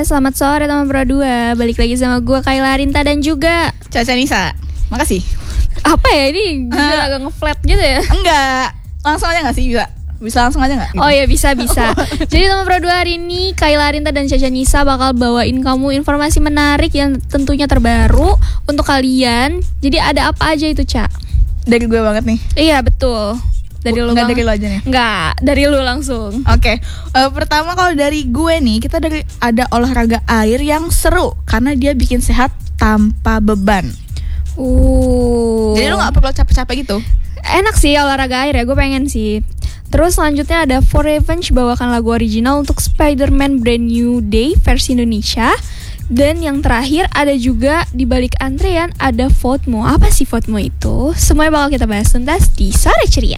selamat sore teman Pro2. Balik lagi sama gue Kayla Arinta dan juga Caca Nisa. Makasih. Apa ya ini? Agak nge-flat gitu ya? Enggak. Langsung aja gak sih? Bisa langsung aja gak? Gitu. Oh ya bisa. Jadi teman Pro2 hari ini Kayla Arinta dan Caca Nisa bakal bawain kamu informasi menarik yang tentunya terbaru untuk kalian. Jadi ada apa aja itu, Ca? Dari gue banget nih. Iya betul. Dari lu Enggak dari lu aja nih. Enggak, dari lu langsung. Oke. Pertama kalau dari gue nih, kita ada olahraga air yang seru karena dia bikin sehat tanpa beban. Jadi lu gak perlu capek-capek gitu. Enak sih olahraga air ya, gue pengen sih. Terus selanjutnya ada For Revenge bawakan lagu original untuk Spider-Man Brand New Day versi Indonesia. Dan yang terakhir ada juga di balik antrean ada Vote-Mo. Apa sih Vote-Mo itu? Semuanya bakal kita bahas tuntas di Sore Ceria.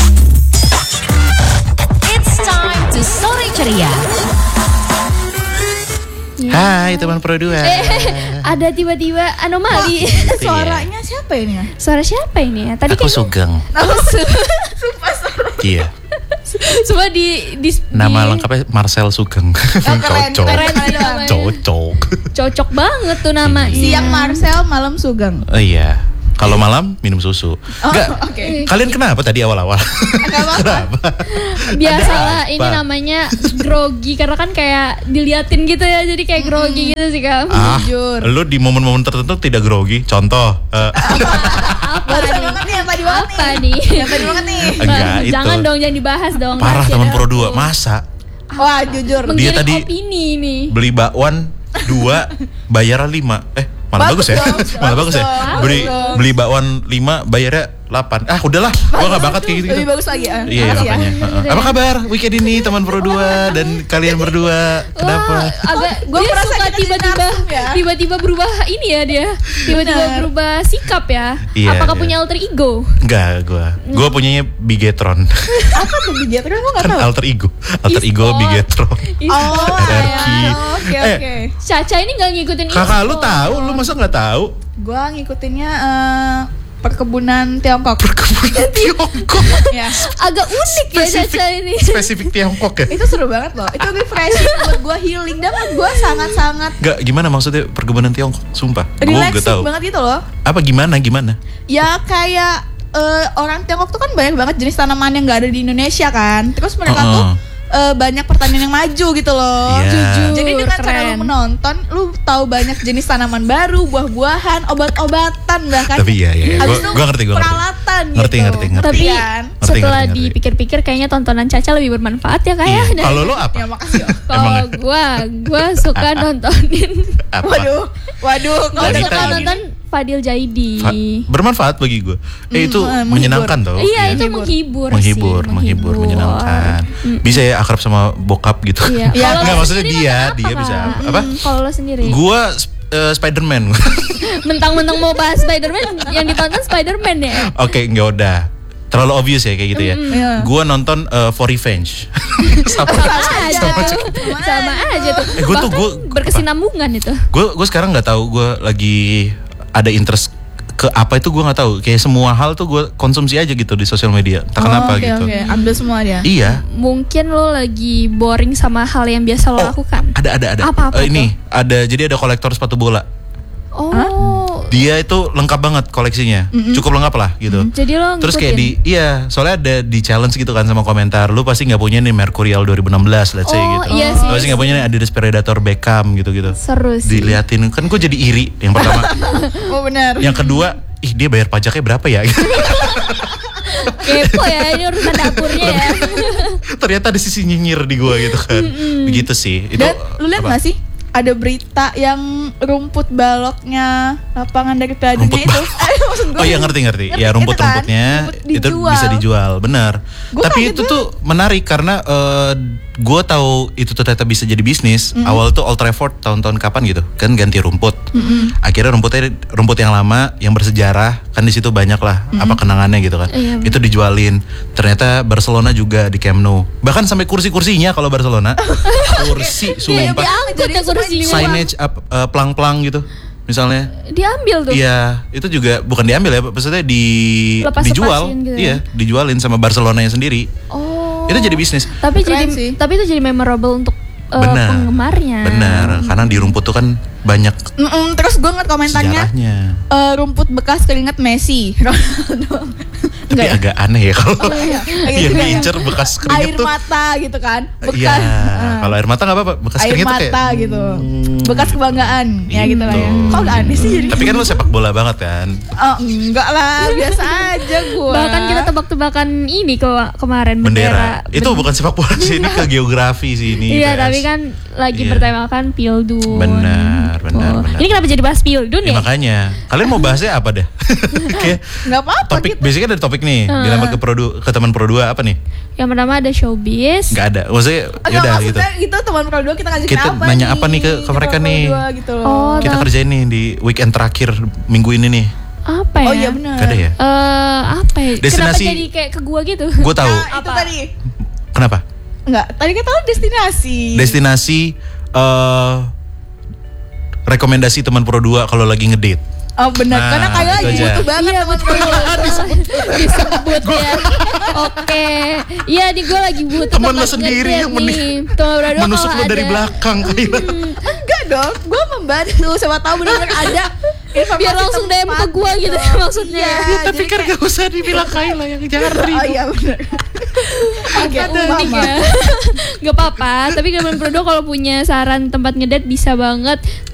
It's time to Sore Ceria. Hai teman Pro2. Ada tiba-tiba anomali. Suaranya siapa ini ya? Suara siapa ini ya? Tadi Aku Sugeng. Iya. Coba di Nama lengkapnya Marcel Sugeng. Keren namanya. Cocok banget tuh namanya. Siang Marcel, malam Sugeng. Oh iya. Kalau malam minum susu. Enggak. Oke. Kalian kenapa tadi awal-awal? Kenapa? Biasalah Ada ini apa? namanya grogi karena kan kayak diliatin gitu ya, jadi kayak grogi gitu sih kamu. Jujur. Lu di momen-momen tertentu tidak grogi. Contoh. Apa Barusan nih? banget nih yang tadi banget Apa nih. nih? Yang tadi banget nih. Enggak, itu. Jangan dong, jangan dibahas dong. Parah Kasian teman aku. Pro2. Masa Wah jujur. Dia Menggiring tadi opini nih. beli bakwan 2 bayarnya 5. Malah bagus ya. Malah bagus ya. dong, Beli bakwan 5 bayarnya 8. Gua enggak bakat kayak gitu. Lebih bagus lagi ya. Iya Makasih makanya. Apa kabar weekend ini teman Pro2 dan kalian berdua? Kenapa? Agak Gua dia merasa suka kita jadi narsum ya. tiba-tiba berubah ini ya dia. Tiba-tiba Benar. berubah sikap ya. Iya, Apakah iya. punya alter ego? Enggak, gua punyanya Bigetron. Apa tuh Bigetron? Gue gak Kan tahu. alter ego E-sport. Bigetron. Oh, RRQ. oke. Caca ini gak ngikutin Kakak lu e-sport. tahu, lu masa nggak tahu? Gue ngikutinnya perkebunan Tiongkok. Perkebunan Tiongkok. Ya. Agak unik ya Caca ini. Spesifik Tiongkok ya? Itu seru banget loh. Itu refreshing buat gue, healing, dan buat gue sangat-sangat Enggak, gimana maksudnya perkebunan Tiongkok? Sumpah, gue gak relaxing tahu. banget gitu loh. Apa gimana? Ya kayak orang Tiongkok tuh kan banyak banget jenis tanaman yang gak ada di Indonesia kan. Terus mereka tuh banyak pertanian yang maju gitu loh. Iya. Jujur. Jadi dengan cara keren. lu menonton, lu tahu banyak jenis tanaman baru, buah-buahan, obat-obatan bahkan. Tapi iya. Habis itu Gua ngerti. peralatan Ngerti, gitu. ngerti. Tapi kan? setelah Ngerti. dipikir-pikir kayaknya tontonan Caca lebih bermanfaat ya kayak. Iya. Kalau lu apa? Ya makasih. Kalau gue suka nontonin. Apa? Waduh. Gue Wanita suka lagi. nonton Fadil Jaidi. Bermanfaat bagi gue. Itu menyenangkan tau. Iya itu menghibur sih. menghibur, menyenangkan. Bisa ya akrab sama bokap gitu. Iya. Iya. Kalau Nggak, lo maksudnya sendiri dia nonton bisa Kak? apa? Kalau lo sendiri? Gua Spider-Man. Mentang-mentang mau bahas Spider-Man, yang ditonton Spider-Man ya. Oke, nggak udah. Terlalu obvious ya kayak gitu ya. Iya. Gua nonton For Revenge. Sama aja tuh. Gua tuh Bahkan berkesinambungan itu. Gue sekarang nggak tahu. Gue lagi ada interest ke apa itu gue nggak tahu. Kayak semua hal tuh gue konsumsi aja gitu di sosial media. Tak kenapa Oke, gitu. oke. Ambil semua dia. Iya. Mungkin lo lagi boring sama hal yang biasa lo lakukan. Ada. Apa Ini ada. Jadi ada kolektor sepatu bola. Oh. Dia itu lengkap banget koleksinya. Cukup lengkap lah gitu. Jadi lo Terus ngikutin? kayak soalnya ada di challenge gitu kan sama komentar. Lu pasti nggak punya nih Mercurial 2016 let's say Oh, gitu. iya sih. Lu pasti nggak punya nih Adidas Predator Beckham gitu-gitu. Seru sih. Diliatin kan gue jadi iri yang pertama. Oh benar. Yang kedua, dia bayar pajaknya berapa ya? Kepo ya, ini urusan dapurnya ya. Ternyata ada sisi nyinyir di gua gitu kan. Begitu sih. Itu Dan lu lihat apa? gak sih? Ada berita yang rumput baloknya lapangan dari Piala Rumput Dunia itu. Maksud gue. Oh iya ngerti. Ya Itu rumput-rumputnya kan, itu dijual. bisa dijual, benar. Gua Tapi kaget itu tuh menarik karena gue tahu itu tuh ternyata bisa jadi bisnis. Awal tuh Old Trafford tahun-tahun kapan gitu kan ganti rumput. Akhirnya rumput yang lama yang bersejarah kan di situ banyak lah apa kenangannya gitu kan. Iya, Itu dijualin. Ternyata Barcelona juga di Camp Nou. Bahkan sampai kursi-kursinya kalau Barcelona. Kursi sumpah. Diangkut ya kursi Signage pelang-pelang gitu. Misalnya diambil tuh. iya, itu juga bukan diambil ya, maksudnya Lepas-lepasin dijual. gitu ya? Iya, dijualin sama Barcelonanya sendiri. Oh. Itu jadi bisnis. Tapi Keren sih. itu jadi memorable untuk penggemarnya. Bener, karena di rumput tuh kan banyak Terus gue ngeliat komentarnya sejarahnya. Rumput bekas keringat Messi, Ronaldo. Tapi agak aneh ya kalau Iya, yang diincer bekas keringet air tuh. mata gitu kan, Iya, bekas kalau air mata nggak apa-apa, bekas air keringet tuh mata kayak gitu, bekas kebanggaan ya gitu lah ya. Gitu. Kok udah aneh sih jadi? Tapi kan lu sepak bola banget kan. Oh, enggak lah, biasa aja gue. Bahkan kita tebak-tebakan ini kemarin Bendera. Itu bukan sepak bola sih, ini ke geografi sih ini. Iya, IPS. tapi kan lagi Iya. bertemakan Pildun. Benar. Ini kenapa jadi bahas Pildun Ya, ya? makanya kalian mau bahasnya apa dah? Kayak Nggak apa-apa topik gitu. basicnya ada topik nih dilempar ke teman Pro 2 apa nih? Yang pertama ada showbiz. Nggak ada, maksudnya Enggak, yaudah gitu. maksudnya gitu teman Pro 2 kita ngajakin Kita apa nanya apa nih ke mereka teman nih? Pro 2 gitu loh. Oh, Kita kerjain nih di weekend terakhir minggu ini nih. Apa ya? Oh iya benar. Gak ada ya? Apa ya? Destinasi- Kenapa jadi kayak ke gua gitu? Gue tahu. Nah, itu Apa? tadi. Kenapa? Enggak, tadi kita tahu destinasi. Destinasi rekomendasi teman Pro 2 kalau lagi ngedate. Oh benar, Nah, karena kayak itu lagi aja. butuh banget Iya, teman Pro 2. Disebut ya. Oke. Iya, nih gue lagi butuh Temen lo tempat sendiri ngedate yang nih. Temen berdua menusuk kalau lo dari ada. belakang kayak. Enggak dong, gue membantu. Siapa tahu benar-benar ada informasi Biar langsung DM ke tempat gua gitu maksudnya. Iya, Ya, tapi jadi kan kayak- gak usah dibilang Kayla yang jari. Oh iya benar. Oke, Unik ya. Gak apa-apa. Tapi Gamen Prodo kalau punya saran tempat ngedate bisa banget